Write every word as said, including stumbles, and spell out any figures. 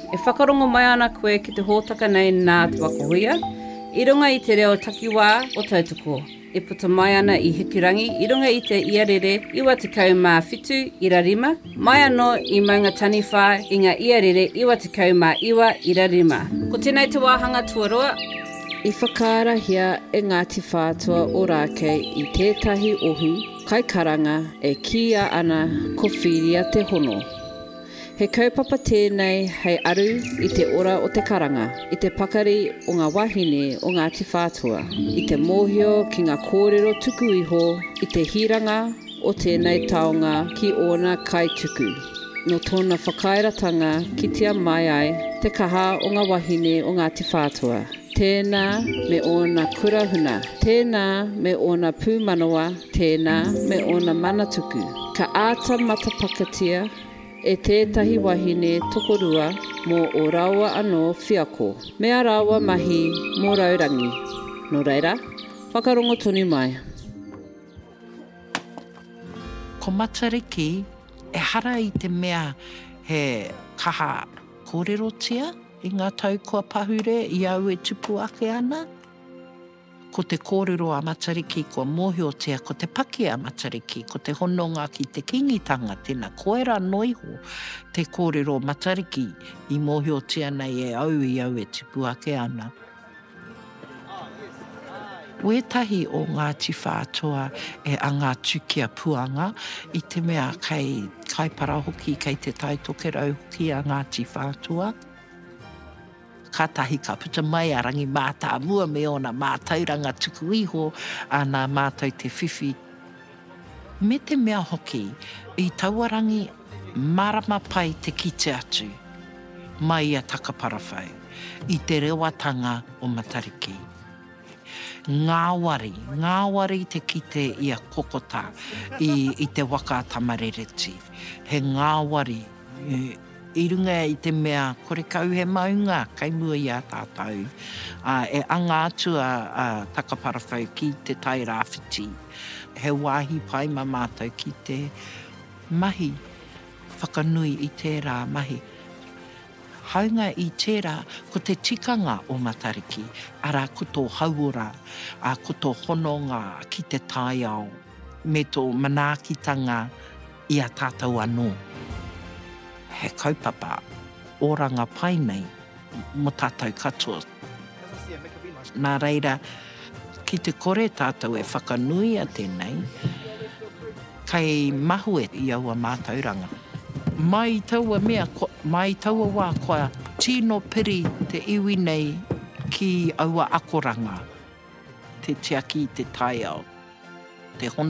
E whakarongo mai ana koe ki te hōtaka nei nā te wakohuia, i runga i te reo takiwā o tautoko. E puta mai ana i Hikurangi, i runga i te iarere iwa tekau mā whitu ira rima, mai anō i maunga taniwha i ngā iarere iwa tekau mā iwa ira rima. Ko tēnei te wāhanga tuarua. I whakaarahia e Ngāti Whātua o Rākei i tētahi ohu, kai karanga e kia ana ko whiria te hono. He kaupapa tēnei hei aru i te ora o te karanga, i te pakari o ngā wahine o Ngāti Whātua, i te mōhio ki ngā kōrero tuku iho, i te hiranga o tēnei taonga ki ōna kai tuku. No tōna whakairatanga ki tia mai ai te kaha o ngā wahine o Ngāti Whātua. Tēnā me ōna kurahuna, tēnā me ōna pūmanawa, tēnā me ōna manatuku. Ka āta matapakatia e tētahi wahine tokorua mō o rawa anō whiako. Mea rawa mahi mō Raurangi. No reira, whakarongo tonu mai. Ko Matariki e hara i te mea he kaha kōrerotia i ngā tau kua pahure i au e tupu ake ana. Ko te kōrero a Matariki, ko mōhiotia, ko te paki a Matariki, ko te hononga ki te kingitanga, tēnā koera noiho te kōrero Matariki i mōhiotia nei e au i au e tupu ake ana. Wētahi o Ngāti Whātua e a ngā tukia puanga i te mea kai, kai parahoki kei te taitoke rau hoki a Ngāti Whātua. Katahi ka puta mai a rangi mātā mua me ona mātauranga tuku iho a nā mātau te whiwhi. Me te mea hoki, i tauarangi marama pai te kite atu, mai a takaparawhau, i te rewatanga o Matariki. Ngāwari, ngāwari te kite i a kokota i, i te waka tamarereti. He ngāwari, e, i runga i te mea, kore kau he maunga, kai mua i a tātou. Uh, e anga atu a, a takaparawhau ki te tai rāwhiti. He wāhi pai ma mātou ki te mahi, whakanui i tērā mahi. Haunga i tērā, ko te tikanga o Matariki, ara ko tō hauora, a ko tō hononga ki te tai ao, me tō manaakitanga i a tātou anō. He kaupapa, oranga pai nei, mo tātou katoa. Nā reira, ki te kore tātou e whakanui a tēnei, kai mahue i aua mātauranga. Mai taua mea, mai taua wā koa, tino piri te iwi nei ki aua akoranga, te tiaki te tai ao, te hono.